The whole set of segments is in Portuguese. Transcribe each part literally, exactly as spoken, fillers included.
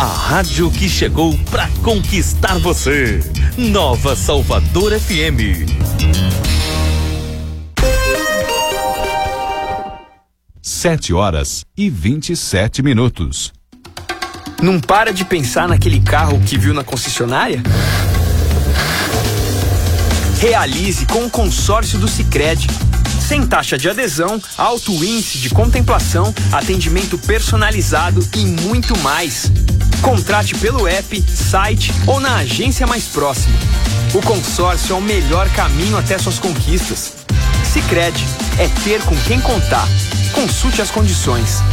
A rádio que chegou pra conquistar você. Nova Salvador F M. Sete horas e vinte e sete minutos. Não para de pensar naquele carro que viu na concessionária? Realize com o consórcio do Sicredi. Sem taxa de adesão, alto índice de contemplação, atendimento personalizado e muito mais. Contrate pelo app, site ou na agência mais próxima. O consórcio é o melhor caminho até suas conquistas. Sicredi é ter com quem contar. Consulte as condições.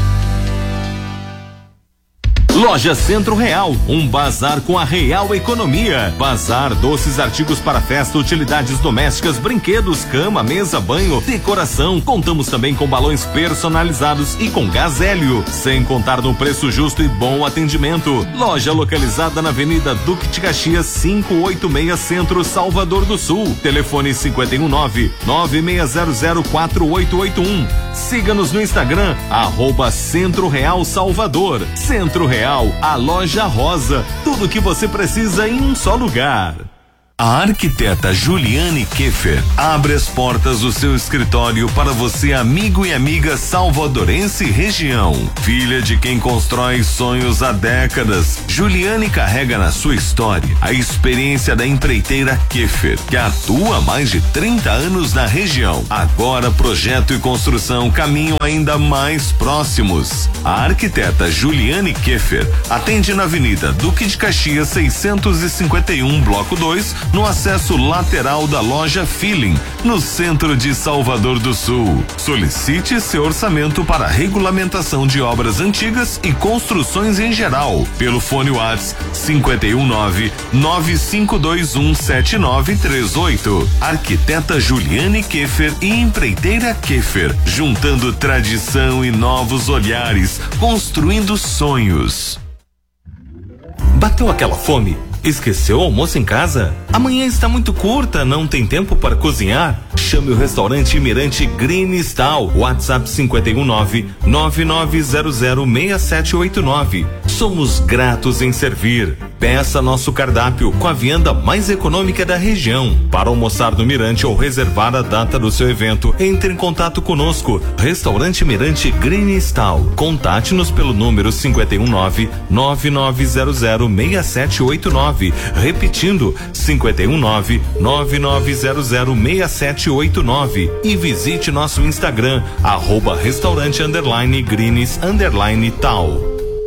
Loja Centro Real, um bazar com a real economia. Bazar, doces, artigos para festa, utilidades domésticas, brinquedos, cama, mesa, banho, decoração. Contamos também com balões personalizados e com gás hélio, sem contar no preço justo e bom atendimento. Loja localizada na Avenida Duque de Caxias, quinhentos e oitenta e seis, Centro, Salvador do Sul. Telefone cinco um nove, nove seis zero zero, quatro oito oito um. Siga-nos no Instagram, arroba Centro Real Salvador. Centro Real, a loja rosa, tudo o que você precisa em um só lugar. A arquiteta Juliane Keffer abre as portas do seu escritório para você, amigo e amiga salvadorense e região. Filha de quem constrói sonhos há décadas, Juliane carrega na sua história a experiência da empreiteira Keffer, que atua há mais de trinta anos na região. Agora, projeto e construção caminham ainda mais próximos. A arquiteta Juliane Keffer atende na Avenida Duque de Caxias seiscentos e cinquenta e um, Bloco dois, no acesso lateral da loja Feeling, no centro de Salvador do Sul. Solicite seu orçamento para regulamentação de obras antigas e construções em geral, pelo fone WhatsApp cinco um nove, nove cinco dois um, sete nove três oito. Arquiteta Juliane Keffer e empreiteira Keffer, juntando tradição e novos olhares, construindo sonhos. Bateu aquela fome? Esqueceu o almoço em casa? Amanhã está muito curta, não tem tempo para cozinhar? Chame o restaurante Mirante Green Style. WhatsApp cinco um nove, nove nove zero zero, seis sete oito nove. Somos gratos em servir. Peça nosso cardápio com a vianda mais econômica da região. Para almoçar no Mirante ou reservar a data do seu evento, entre em contato conosco. Restaurante Mirante Green Style. Contate-nos pelo número cinco um nove, nove nove zero zero, seis sete oito nove. Repetindo, cinco um nove, nove nove zero zero, seis sete oito nove. E visite nosso Instagram, arroba restaurante underline greens underline tal.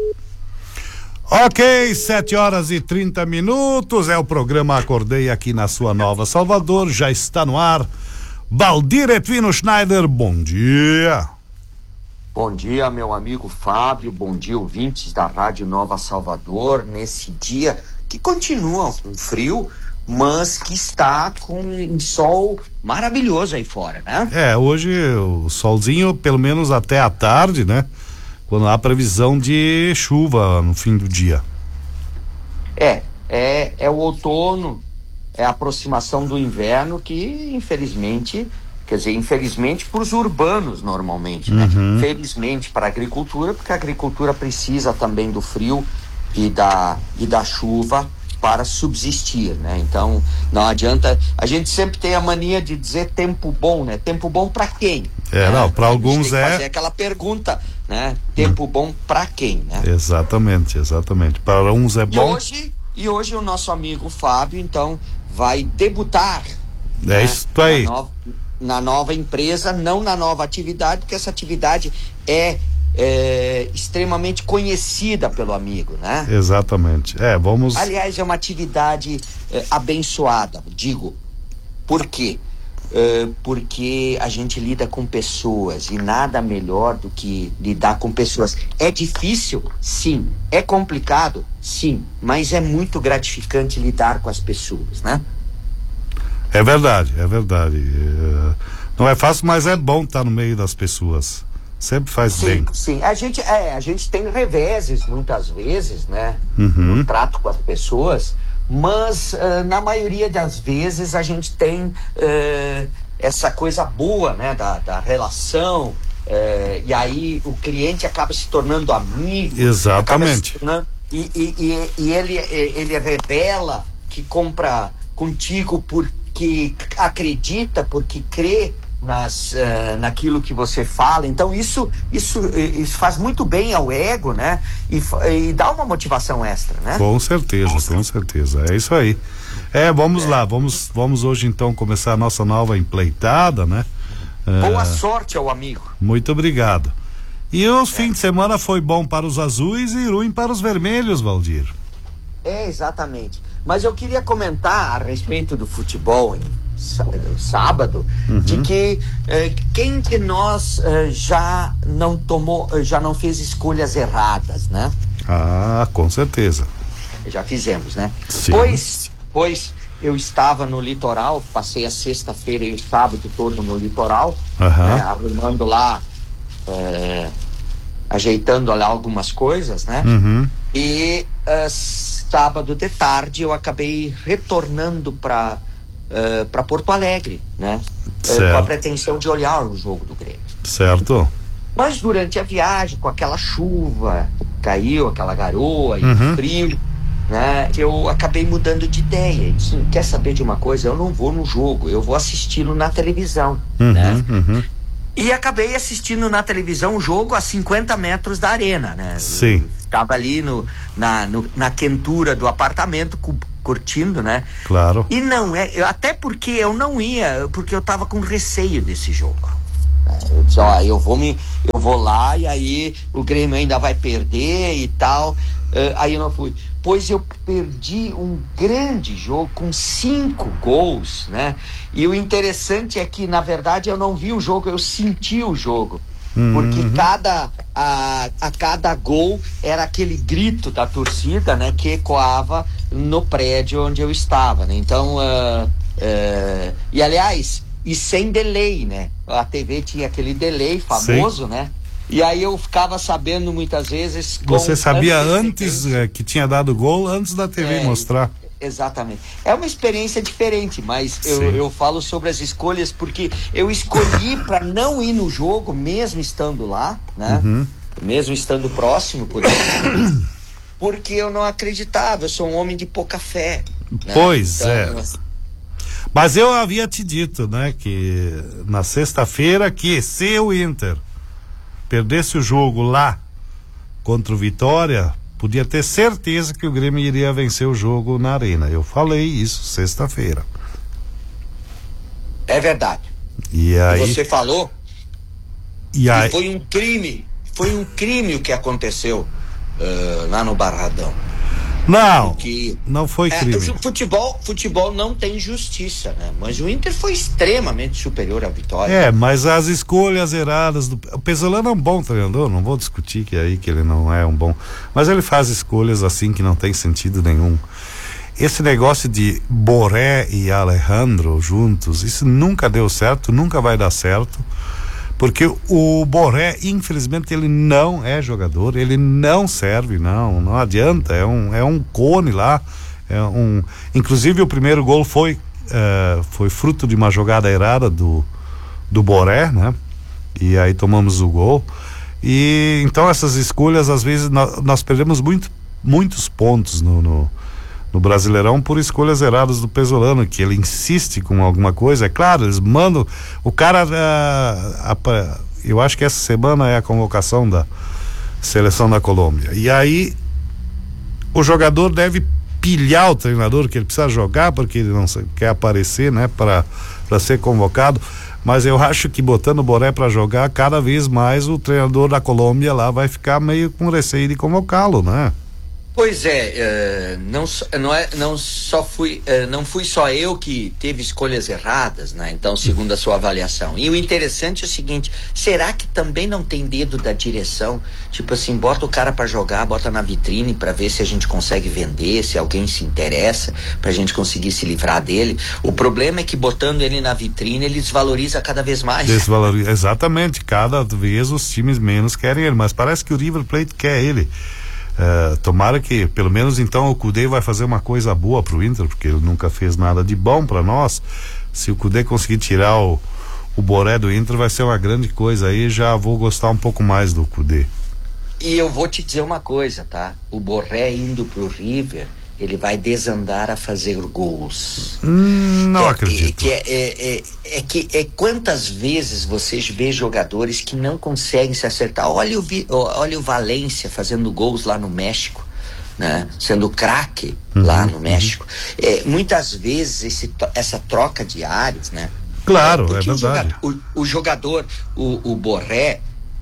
Ok, sete horas e trinta minutos, é o programa Acordei aqui na sua Nova Salvador, já está no ar. Valdir Etvino Schneider, bom dia. Bom dia, meu amigo Fábio, bom dia, ouvintes da Rádio Nova Salvador, nesse dia que continua com frio, mas que está com um sol maravilhoso aí fora, né? É, hoje o solzinho, pelo menos até a tarde, né? Quando há previsão de chuva no fim do dia. É, é, é o outono, é a aproximação do inverno que, infelizmente, quer dizer, infelizmente para os urbanos normalmente, né? Uhum. Felizmente para a agricultura, porque a agricultura precisa também do frio e da, e da chuva para subsistir, né? Então, não adianta, a gente sempre tem a mania de dizer tempo bom, né? Tempo bom para quem? É, né? não, para alguns é... fazer aquela pergunta, né? Tempo hum. bom para quem, né? Exatamente, exatamente. Para uns é bom. E hoje, e hoje o nosso amigo Fábio, então, vai debutar. É né? isso aí. Na nova, na nova empresa, não na nova atividade, porque essa atividade é É, extremamente conhecida pelo amigo, né? Exatamente. É, vamos. Aliás, é uma atividade é, abençoada, digo. Por quê? É, porque a gente lida com pessoas e nada melhor do que lidar com pessoas. É difícil? Sim. É complicado? Sim. Mas é muito gratificante lidar com as pessoas, né? É verdade, é verdade. É... Não é fácil, mas é bom estar no meio das pessoas. Sempre faz sim, bem. Sim, a gente, é, a gente tem reveses muitas vezes, né? Uhum. No trato com as pessoas, mas uh, na maioria das vezes a gente tem uh, essa coisa boa, né? Da, da relação, uh, e aí o cliente acaba se tornando amigo. Exatamente. Acaba se tornando, e, e, e, e ele, ele revela que compra contigo porque acredita, porque crê nas, uh, naquilo que você fala. Então isso, isso, isso faz muito bem ao ego, né? E, e dá uma motivação extra, né? Com certeza, com certeza. É isso aí. É, vamos é. lá, vamos, vamos hoje então começar a nossa nova empleitada, né? Boa é... sorte ao amigo. Muito obrigado. E o é. fim de semana foi bom para os azuis e ruim para os vermelhos, Valdir. É, exatamente. Mas eu queria comentar a respeito do futebol em sábado, uhum. de que eh, quem de nós eh, já não tomou, já não fez escolhas erradas, né? Ah, com certeza. Já fizemos, né? Sim. Pois, pois eu estava no litoral, passei a sexta-feira e o sábado todo no litoral, uhum. né, arrumando lá, eh, ajeitando lá algumas coisas, né? Uhum. E uh, sábado de tarde eu acabei retornando para uh, para Porto Alegre, né? Uh, com a pretensão de olhar o jogo do Grêmio. Certo. Mas durante a viagem, com aquela chuva, caiu aquela garoa e uhum. frio, né? Eu acabei mudando de ideia. Eu disse, quer saber de uma coisa? Eu não vou no jogo, eu vou assisti-lo na televisão, uhum, né? Uhum. E acabei assistindo na televisão o jogo a cinquenta metros da arena, né? Sim. Estava ali no, na, no, na quentura do apartamento, cu, curtindo, né? Claro. E não é, eu, até porque eu não ia, porque eu tava com receio desse jogo. Eu disse, ó, eu vou me, eu vou lá e aí o Grêmio ainda vai perder e tal. Uh, aí eu não fui. Pois eu perdi um grande jogo com cinco gols, né? E o interessante é que, na verdade, eu não vi o jogo, eu senti o jogo. Uhum. Porque cada, a, a cada gol era aquele grito da torcida, né? Que ecoava no prédio onde eu estava, né? Então, uh, uh, e aliás, e sem delay, né? A T V tinha aquele delay famoso, Sim. né? E aí eu ficava sabendo muitas vezes... Com Você sabia antes é, que tinha dado gol, antes da T V é, mostrar. Exatamente. É uma experiência diferente, mas eu, eu falo sobre as escolhas porque eu escolhi para não ir no jogo, mesmo estando lá, né? Uhum. Mesmo estando próximo, por exemplo, porque eu não acreditava, eu sou um homem de pouca fé. Né? Pois então, é. Eu... Mas eu havia te dito, né, que na sexta-feira que se o Inter perdesse o jogo lá contra o Vitória, podia ter certeza que o Grêmio iria vencer o jogo na arena. Eu falei isso sexta-feira. É verdade. E aí você falou e aí... que foi um crime, foi um crime o que aconteceu uh, lá no Barradão. Não, Porque, não foi é, crime. Futebol, futebol não tem justiça, né? Mas o Inter foi extremamente superior à Vitória. É, mas as escolhas erradas do... O Pesolano é um bom treinador, não vou discutir que aí que ele não é um bom, mas ele faz escolhas assim que não tem sentido nenhum. Esse negócio de Borré e Alejandro juntos, isso nunca deu certo, nunca vai dar certo. Porque o Borré, infelizmente, ele não é jogador, ele não serve, não, não adianta, é um, é um cone lá, é um, inclusive o primeiro gol foi, uh, foi fruto de uma jogada errada do, do Borré, né? E aí tomamos o gol, e então essas escolhas, às vezes, nós, nós perdemos muito, muitos pontos no, no, no Brasileirão por escolhas erradas do Pesolano, que ele insiste com alguma coisa. É claro, eles mandam o cara, uh, a, eu acho que essa semana é a convocação da seleção da Colômbia, e aí o jogador deve pilhar o treinador que ele precisa jogar porque ele não quer aparecer, né, para para ser convocado. Mas eu acho que botando o Borré para jogar, cada vez mais o treinador da Colômbia lá vai ficar meio com receio de convocá-lo, né? Pois é, uh, não, não, é, não só fui, uh, não fui só eu que teve escolhas erradas, né? Então, segundo a sua avaliação. E o interessante é o seguinte: será que também não tem dedo da direção? Tipo assim, bota o cara para jogar, bota na vitrine para ver se a gente consegue vender, se alguém se interessa, pra gente conseguir se livrar dele. O problema é que botando ele na vitrine, ele desvaloriza cada vez mais. Desvaloriza, exatamente. Cada vez os times menos querem ele, mas parece que o River Plate quer ele. Uh, tomara que, pelo menos então, o Cudê vai fazer uma coisa boa pro Inter, porque ele nunca fez nada de bom para nós. Se o Cudê conseguir tirar o, o Borré do Inter, vai ser uma grande coisa. Aí já vou gostar um pouco mais do Cudê. e eu vou te dizer uma coisa, tá? O Borré indo pro River, ele vai desandar a fazer gols. Hum, não é, acredito. Que é, é, é, é que é quantas vezes vocês vê jogadores que não conseguem se acertar. Olha o, olha o Valência fazendo gols lá no México, né? Sendo craque uhum, lá no México. Uhum. É, muitas vezes esse, essa troca de ares, né? Claro, é, é verdade. O jogador, o, o, jogador o, o Borré,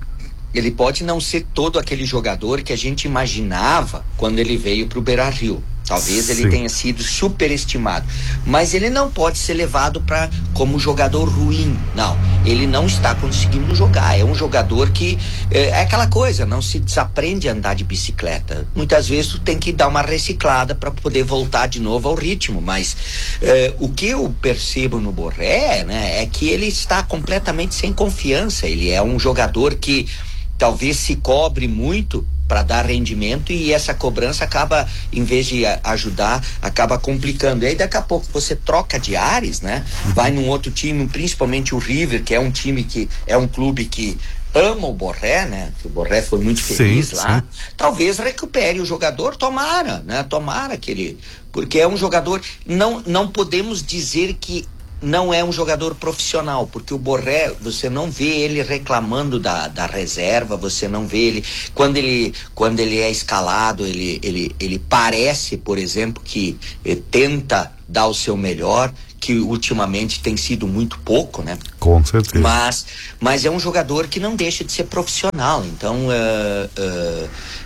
ele pode não ser todo aquele jogador que a gente imaginava quando ele veio para o Beira-Rio. Talvez Sim. ele tenha sido superestimado, mas ele não pode ser levado para como jogador ruim. Não, ele não está conseguindo jogar. É um jogador que é, é aquela coisa, não se desaprende a andar de bicicleta. Muitas vezes tu tem que dar uma reciclada para poder voltar de novo ao ritmo. Mas é, o que eu percebo no Borré, né, é que ele está completamente sem confiança. Ele é um jogador que talvez se cobre muito para dar rendimento e essa cobrança acaba, em vez de ajudar, acaba complicando. E aí daqui a pouco você troca de ares, né? Vai num outro time, principalmente o River, que é um time que é um clube que ama o Borré, né? O Borré foi muito feliz sim, lá. Sim. Talvez recupere o jogador, tomara, né? Tomara que ele, porque é um jogador, não não podemos dizer que não é um jogador profissional, porque o Borré, você não vê ele reclamando da, da reserva, você não vê ele, quando ele, quando ele é escalado, ele, ele, ele parece, por exemplo, que eh, tenta dar o seu melhor, que ultimamente tem sido muito pouco, né? Com certeza. Mas, mas é um jogador que não deixa de ser profissional, então uh, uh,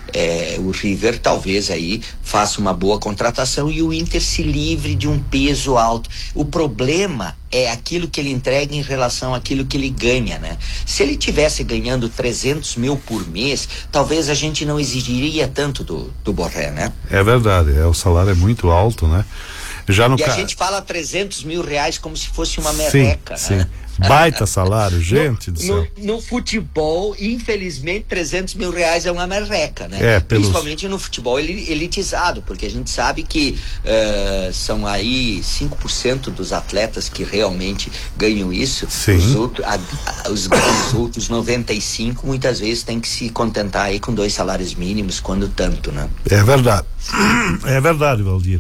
é, o River talvez aí faça uma boa contratação e o Inter se livre de um peso alto. O problema é aquilo que ele entrega em relação àquilo que ele ganha, né? Se ele tivesse ganhando trezentos mil por mês, talvez a gente não exigiria tanto do, do Borré, né? É verdade, é, o salário é muito alto, né? Já no e ca... a gente fala trezentos mil reais como se fosse uma merreca, sim, né? Sim. Baita salário, gente no, do céu. No, no futebol, infelizmente, trezentos mil reais é uma merreca, né? É, pelos... Principalmente no futebol elitizado, porque a gente sabe que uh, são aí cinco por cento dos atletas que realmente ganham isso. Sim. Os, outro, a, a, os, os outros noventa e cinco muitas vezes tem que se contentar aí com dois salários mínimos, quando tanto, né? É verdade. É verdade, Valdir.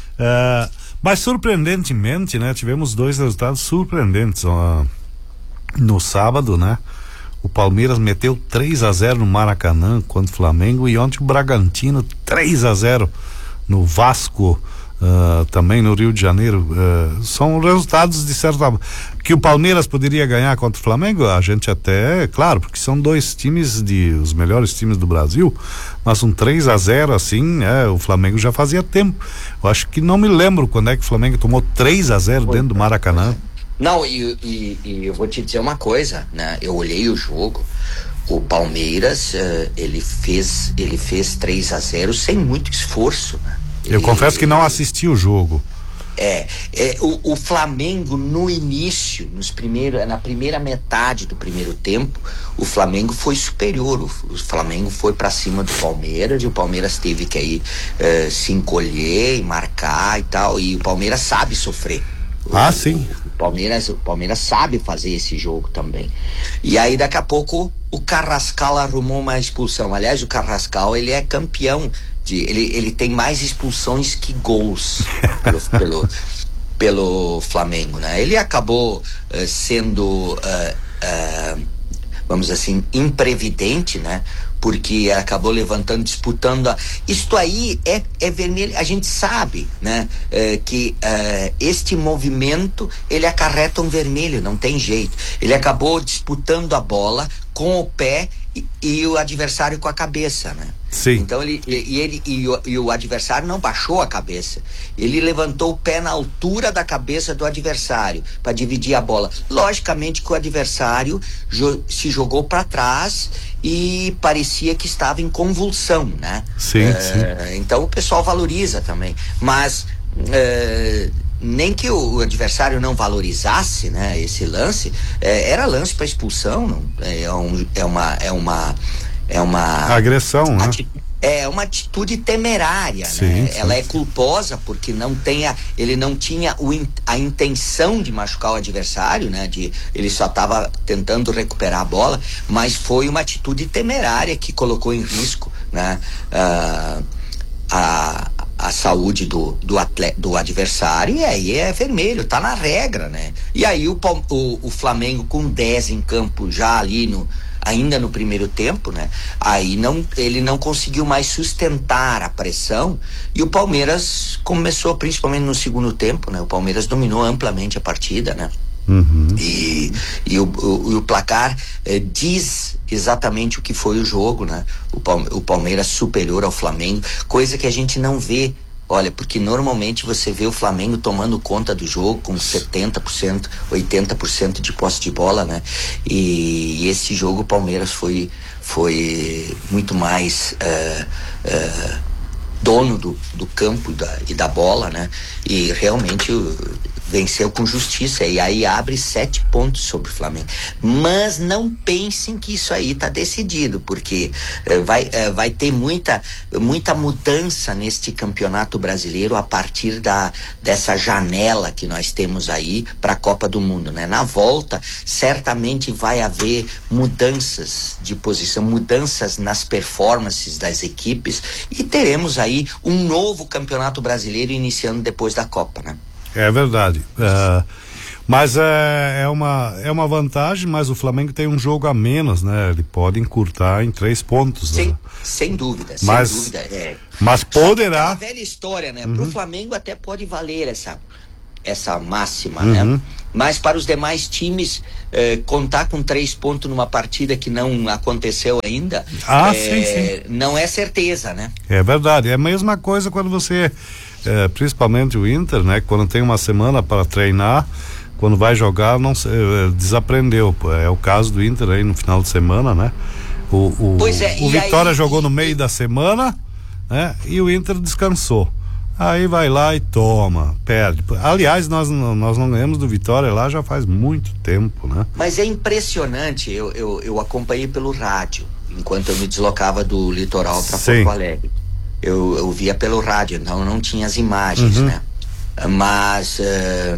Uh, mas surpreendentemente, né, tivemos dois resultados surpreendentes. Uh, no sábado, né, o Palmeiras meteu três a zero no Maracanã contra o Flamengo, e ontem o Bragantino três a zero no Vasco, uh, também no Rio de Janeiro. Uh, são resultados de certa que o Palmeiras poderia ganhar contra o Flamengo, a gente até, claro, porque são dois times de os melhores times do Brasil, mas um três a zero assim, é, o Flamengo já fazia tempo. Eu acho que não me lembro quando é que o Flamengo tomou três a zero dentro do Maracanã. Não, e, e, e eu vou te dizer uma coisa, né? Eu olhei o jogo, o Palmeiras, uh, ele fez ele fez três a zero sem muito esforço, né? Eu ele, confesso que não assisti o jogo. É, é o, o Flamengo no início, nos primeiros, na primeira metade do primeiro tempo, o Flamengo foi superior. O, o Flamengo foi para cima do Palmeiras, e o Palmeiras teve que aí uh, se encolher e marcar e tal, e o Palmeiras sabe sofrer. Ah, o, sim. O, o Palmeiras, o Palmeiras sabe fazer esse jogo também. E aí daqui a pouco o Carrascal arrumou uma expulsão. Aliás, o Carrascal, ele é campeão. De, ele, ele tem mais expulsões que gols pelo, pelo, pelo Flamengo, né? Ele acabou uh, sendo, uh, uh, vamos dizer assim, imprevidente, né? Porque acabou levantando, disputando. A... Isto aí é, é vermelho. A gente sabe, né? Uh, que uh, este movimento, ele acarreta um vermelho, não tem jeito. Ele acabou disputando a bola com o pé e, e o adversário com a cabeça, né? Sim. Então ele e ele e o, e o adversário não baixou a cabeça, ele levantou o pé na altura da cabeça do adversário para dividir a bola. Logicamente que o adversário jo, se jogou para trás e parecia que estava em convulsão, né? Sim, é, sim. Então o pessoal valoriza também, mas é, nem que o adversário não valorizasse, né, esse lance, é, era lance para expulsão, não, é, um, é uma é uma É uma agressão, né? É uma atitude temerária, sim, né? sim. Ela é culposa porque não tenha, ele não tinha o, a intenção de machucar o adversário, né? De, ele só estava tentando recuperar a bola, mas foi uma atitude temerária que colocou em risco, né? Uh, a, a saúde do, do, atleta, do adversário, e aí é vermelho, tá na regra, né? E aí o, o, o Flamengo com dez em campo já ali no ainda no primeiro tempo, né? Aí não, ele não conseguiu mais sustentar a pressão e o Palmeiras começou, principalmente no segundo tempo, né? O Palmeiras dominou amplamente a partida, né? Uhum. E, e o, o, o placar eh, diz exatamente o que foi o jogo, né? O, Palme, o Palmeiras superior ao Flamengo, coisa que a gente não vê. Olha, porque normalmente você vê o Flamengo tomando conta do jogo com setenta por cento, oitenta por cento de posse de bola, né? E, e esse jogo o Palmeiras foi, foi muito mais uh, uh, dono do, do campo da, e da bola, né? E realmente uh, venceu com justiça, e aí abre sete pontos sobre o Flamengo. Mas não pensem que isso aí está decidido, porque uh, vai, uh, vai ter muita, muita mudança neste campeonato brasileiro a partir da, dessa janela que nós temos aí para a Copa do Mundo, né? Na volta, certamente vai haver mudanças de posição, mudanças nas performances das equipes, e teremos aí um novo campeonato brasileiro iniciando depois da Copa, né? É verdade. Uh, mas é, é, uma, é uma vantagem, mas o Flamengo tem um jogo a menos, né? Ele pode encurtar em três pontos. Sem, né? sem dúvida, mas, sem dúvida. É. Mas poderá. É uma velha história, né? Uhum. Pro Flamengo até pode valer essa, essa máxima, uhum. né? Mas para os demais times, eh, contar com três pontos numa partida que não aconteceu ainda, ah, eh, sim, sim. não é certeza, né? É verdade. É a mesma coisa quando você. É, principalmente o Inter, né? Quando tem uma semana para treinar, quando vai jogar, não é, desaprendeu. É o caso do Inter aí no final de semana, né? O, o, pois é, o Vitória aí, jogou e, no meio da semana, né? E o Inter descansou. Aí vai lá e toma, perde. Aliás, nós, nós não ganhamos do Vitória lá já faz muito tempo, né? Mas é impressionante, eu, eu, eu acompanhei pelo rádio, enquanto eu me deslocava do litoral para Porto Alegre. Eu, eu via pelo rádio, então não tinha as imagens, uhum. né? Mas, uh,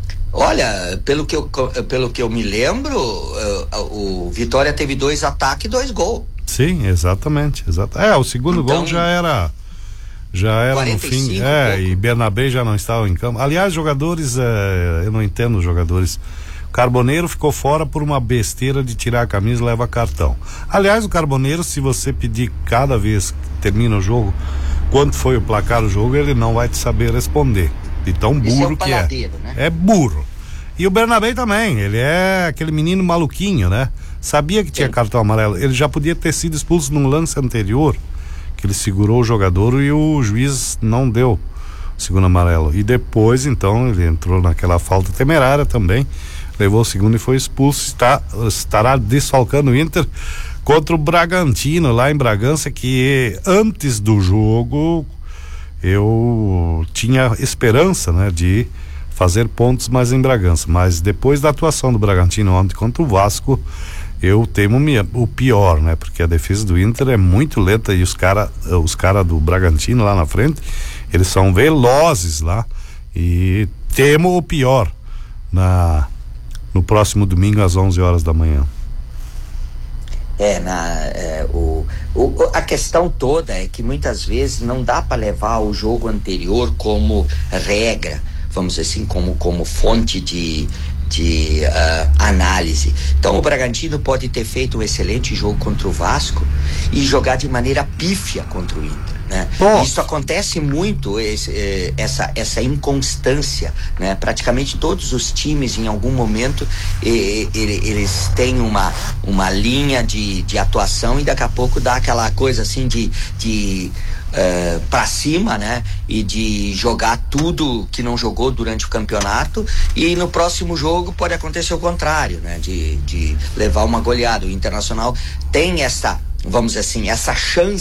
olha, pelo que, eu, pelo que eu me lembro, uh, o Vitória teve dois ataques e dois gols. Sim, exatamente. Exato. É, o segundo então, gol já era, já era no fim. É, pouco. E Bernabé já não estava em campo. Aliás, jogadores, é, eu não entendo os jogadores. Carboneiro ficou fora por uma besteira de tirar a camisa e leva cartão. Aliás, o Carboneiro, se você pedir cada vez que termina o jogo, quanto foi o placar do jogo, ele não vai te saber responder. De tão burro é que é. Né? É burro. E o Bernabé também, ele é aquele menino maluquinho, né? Sabia que tinha Sim. cartão amarelo. Ele já podia ter sido expulso num lance anterior, que ele segurou o jogador e o juiz não deu o segundo amarelo. E depois, então, ele entrou naquela falta temerária também, levou o segundo e foi expulso. Está, estará desfalcando o Inter contra o Bragantino lá em Bragança, que antes do jogo eu tinha esperança, né, de fazer pontos mais em Bragança, mas depois da atuação do Bragantino ontem contra o Vasco, eu temo o pior, né, porque a defesa do Inter é muito lenta e os cara, os cara do Bragantino lá na frente, eles são velozes lá, e temo o pior na no próximo domingo às onze horas da manhã. É, na, é, o, o, a questão toda é que muitas vezes não dá para levar o jogo anterior como regra, vamos dizer assim, como, como fonte de, de uh, análise. Então o Bragantino pode ter feito um excelente jogo contra o Vasco e jogar de maneira pífia contra o Inter, né? Isso acontece muito, esse, essa, essa inconstância, né? Praticamente todos os times em algum momento e, e, eles têm uma, uma linha de, de atuação e daqui a pouco dá aquela coisa assim de, de uh, pra cima, né? E de jogar tudo que não jogou durante o campeonato, e no próximo jogo pode acontecer o contrário, né? De, de levar uma goleada. O Internacional tem essa, vamos dizer assim, essa chance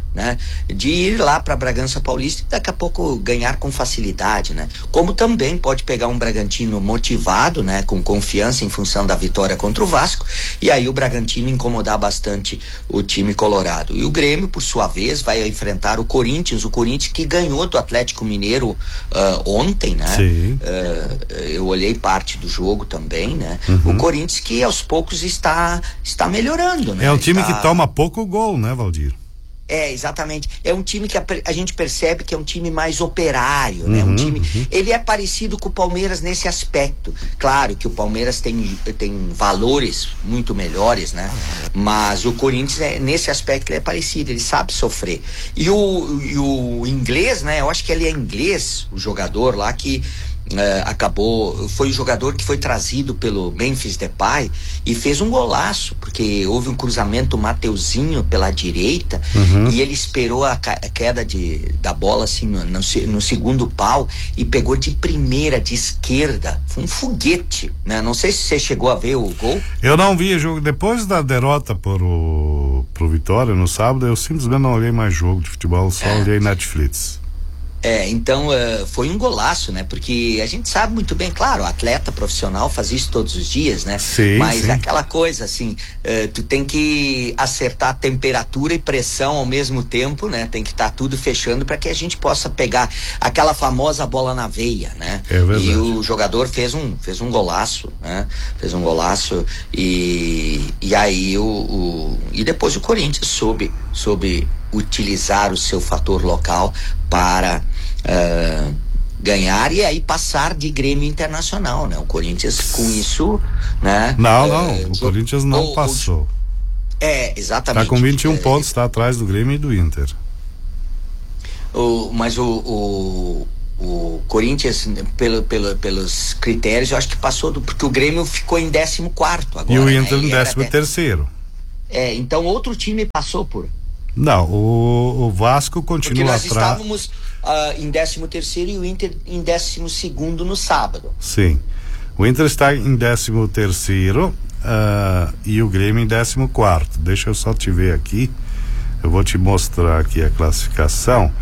né? De ir lá para Bragança Paulista e daqui a pouco ganhar com facilidade, né? Como também pode pegar um Bragantino motivado, né? Com confiança em função da vitória contra o Vasco, e aí o Bragantino incomodar bastante o time colorado. E o Grêmio, por sua vez, vai enfrentar o Corinthians, o Corinthians que ganhou do Atlético Mineiro uh, ontem, né? Sim. Uh, eu olhei parte do jogo também, né? Uhum. O Corinthians que aos poucos está, está melhorando, né? É um time está... que toma pouco gol, né, Valdir? É, exatamente. É um time que a, a gente percebe que é um time mais operário, né? Uhum, Um time, uhum. ele é parecido com o Palmeiras nesse aspecto. Claro que o Palmeiras tem, tem valores muito melhores, né? Mas o Corinthians, é, nesse aspecto, ele é parecido, ele sabe sofrer. E o, e o inglês, né? Eu acho que ele é inglês, o jogador lá que Uh, acabou, foi o jogador que foi trazido pelo Memphis Depay e fez um golaço, porque houve um cruzamento Mateuzinho pela direita, uhum. e ele esperou a, ca- a queda de, da bola assim no, no, no segundo pau e pegou de primeira, de esquerda, foi um foguete, né? Não sei se você chegou a ver o gol. Eu não vi o jogo, depois da derrota pro, pro Vitória no sábado, eu simplesmente não olhei mais jogo de futebol, só É. olhei Netflix. É, então uh, foi um golaço, né? Porque a gente sabe muito bem, claro, o atleta profissional faz isso todos os dias, né? Sim, Mas sim. aquela coisa assim, uh, tu tem que acertar temperatura e pressão ao mesmo tempo, né? Tem que estar tá tudo fechando para que a gente possa pegar aquela famosa bola na veia, né? É verdade. E o jogador fez um, fez um golaço, né? Fez um golaço e, e aí o, o e depois o Corinthians soube, soube utilizar o seu fator local para uh, ganhar e aí passar de Grêmio Internacional, né? O Corinthians com isso, né? Não, uh, não, o jo- Corinthians não o- o- passou. É, exatamente. Tá com vinte e um É, pontos, está atrás do Grêmio e do Inter. O, mas o, o, o Corinthians, pelo, pelo, pelos critérios, eu acho que passou do, porque o Grêmio ficou em décimo quarto agora. E o né? Inter em E era décimo até- terceiro. É, então outro time passou por. Não, o, o Vasco Porque continua nós atrás. estávamos ah, em décimo terceiro e o Inter em décimo segundo no sábado. Sim. O Inter está em décimo terceiro uh, e o Grêmio em décimo quarto. Deixa eu só te ver aqui. Eu vou te mostrar aqui a classificação.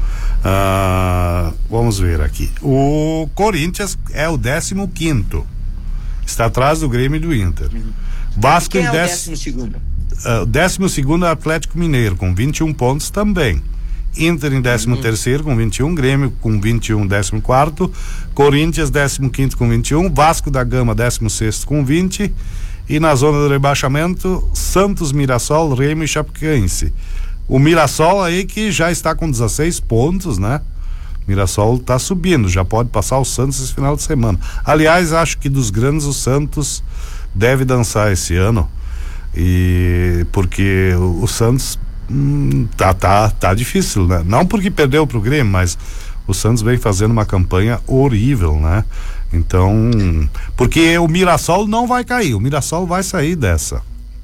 Uh, vamos ver aqui. O Corinthians é o décimo quinto. Está atrás do Grêmio e do Inter. Vasco Quem em é o décimo. décimo segundo? O décimo segundo é o Atlético Mineiro, com vinte e um pontos também. Inter em décimo terceiro com vinte e um, Grêmio com vinte e um, décimo quarto, Corinthians décimo quinto com vinte e um, Vasco da Gama décimo sexto com vinte, e na zona do rebaixamento, Santos, Mirassol, Remo e Chapecoense. O Mirassol aí que já está com dezesseis pontos, né? Mirassol está subindo, já pode passar o Santos esse final de semana. Aliás, acho que dos grandes o Santos deve dançar esse ano. E porque o, o Santos hum, tá, tá, tá difícil, né? Não porque perdeu pro Grêmio, mas o Santos vem fazendo uma campanha horrível, né? Então, porque o Mirassol não vai cair, o Mirassol vai sair dessa.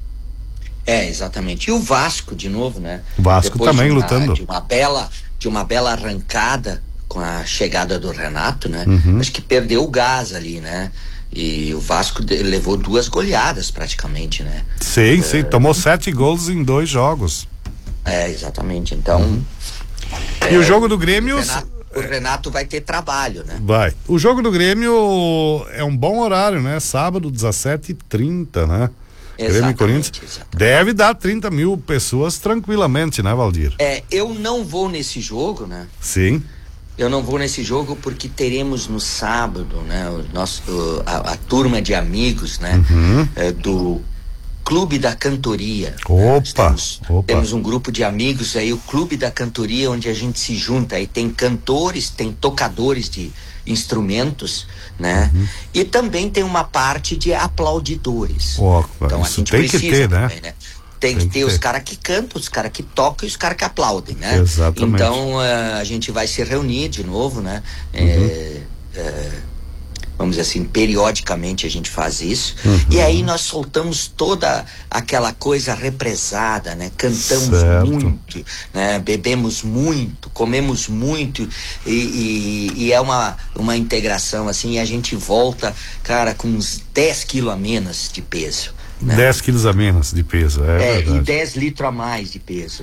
É, exatamente. E o Vasco, de novo, né? O Vasco Depois também de uma, lutando. De uma bela, de uma bela arrancada com a chegada do Renato, né? Uhum. Acho que perdeu o gás ali, né? E o Vasco de, levou duas goleadas praticamente, né? Sim, sim, tomou sete gols em dois jogos. É, exatamente. Então. E é, o jogo do Grêmio. O Renato, o Renato vai ter trabalho, né? Vai. O jogo do Grêmio é um bom horário, né? Sábado, dezessete e trinta, né? Grêmio e Exatamente, Corinthians. exatamente. Deve dar trinta mil pessoas tranquilamente, né, Valdir? É, eu não vou nesse jogo, né? Sim. Eu não vou nesse jogo porque teremos no sábado, né, o nosso, o, a, a turma de amigos, né, Uhum. é, do Clube da Cantoria. Opa, Nós temos, opa. temos um grupo de amigos aí, o Clube da Cantoria, onde a gente se junta. Aí tem cantores, tem tocadores de instrumentos, né? Uhum. E também tem uma parte de aplaudidores. Ó, Então a isso gente tem que precisa ter, né? também, né? Tem, Tem que que ter os ter. caras que cantam, os caras que tocam e os caras que aplaudem, né? Exatamente. Então uh, a gente vai se reunir de novo, né? Uhum. É, é, vamos dizer assim, periodicamente a gente faz isso. Uhum. E aí nós soltamos toda aquela coisa represada, né? Cantamos Certo. muito, né? Bebemos muito, comemos muito e, e, e é uma, uma integração assim, e a gente volta, cara, com uns dez quilos a menos de peso. né? dez quilos a menos de peso, é, É, verdade. e dez litros a mais de peso.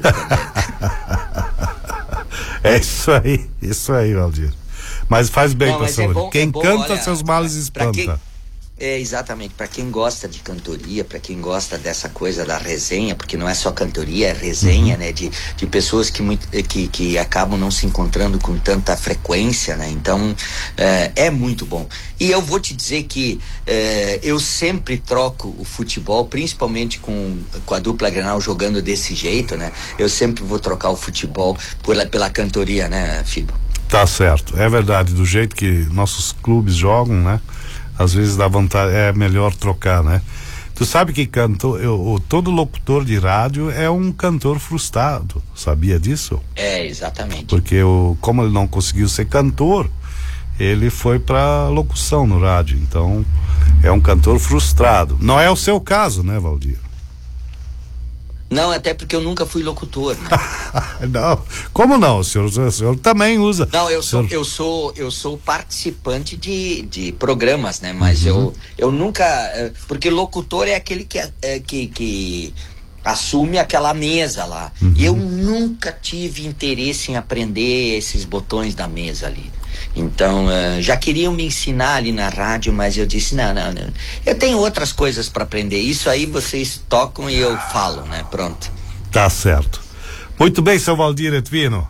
É isso aí, isso aí, Valdir. Mas faz bem Não, pra mas é saúde. bom- Quem é bom, canta, olha, seus males pra espanta. quem- É, exatamente, para quem gosta de cantoria, para quem gosta dessa coisa da resenha, porque não é só cantoria, é resenha, uhum. né, de, de pessoas que, muito, que, que acabam não se encontrando com tanta frequência, né, então é, é muito bom. E eu vou te dizer que é, eu sempre troco o futebol, principalmente com, com a dupla Grenal jogando desse jeito, né, eu sempre vou trocar o futebol por, pela cantoria, né, Fibo? Tá certo, é verdade, do jeito que nossos clubes jogam, né, às vezes dá vontade, é melhor trocar, né? Tu sabe que cantor, eu, todo locutor de rádio é um cantor frustrado, sabia disso? É, exatamente. Porque o, como ele não conseguiu ser cantor, ele foi pra locução no rádio, então é um cantor frustrado. Não é o seu caso, né, Valdir? Não, até porque eu nunca fui locutor, né? Não, como não? O senhor, o senhor também usa. Não, eu sou, senhor... eu sou, eu sou participante de, de programas, né? Mas uhum. eu, eu nunca, porque locutor é aquele que, é, que, que assume aquela mesa lá. Uhum. E eu nunca tive interesse em aprender esses botões da mesa ali. Então, uh, já queriam me ensinar ali na rádio, mas eu disse, não, não, não. Eu tenho outras coisas para aprender. Isso aí vocês tocam e eu falo, né? Pronto. Tá certo. Muito bem, seu Valdir Etvino.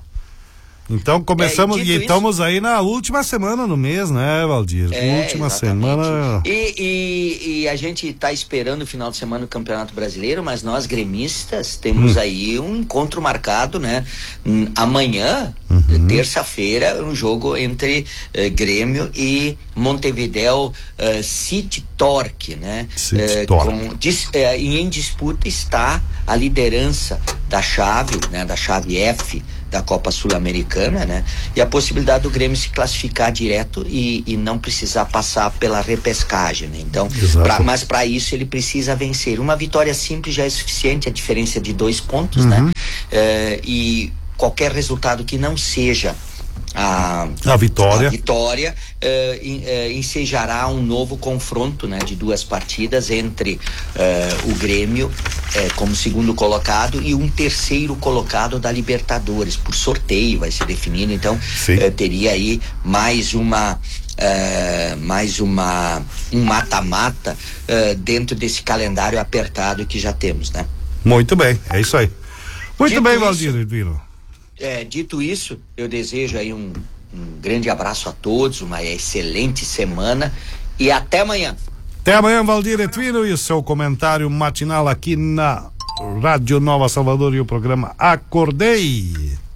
Então começamos é, e, e estamos aí na última semana no mês, né, Valdir? É, última exatamente. semana. E, e, e a gente está esperando o final de semana do Campeonato Brasileiro, mas nós gremistas temos hum. aí um encontro marcado, né? Amanhã, uhum. terça-feira, um jogo entre uh, Grêmio e Montevidéu uh, City Torque, né? City uh, Torque. Com, dis, uh, e em disputa está a liderança da chave, né? Da chave F da Copa Sul-Americana, né? E a possibilidade do Grêmio se classificar direto e, e não precisar passar pela repescagem, né? Então, pra, mas para isso ele precisa vencer. Uma vitória simples já é suficiente, a diferença de dois pontos, uhum. né? É, e qualquer resultado que não seja a, a vitória, a vitória uh, in, uh, ensejará um novo confronto, né, de duas partidas entre uh, o Grêmio uh, como segundo colocado e um terceiro colocado da Libertadores, por sorteio vai ser definido, então uh, teria aí mais uma uh, mais uma um mata-mata uh, dentro desse calendário apertado que já temos, né? Muito bem, é isso aí. Muito Dito bem, isso, Valdir Etvino. É, dito isso, eu desejo aí um, um grande abraço a todos, uma excelente semana e até amanhã. Até amanhã, Valdir Etvino, e o seu comentário matinal aqui na Rádio Nova Salvador e o programa Acordei.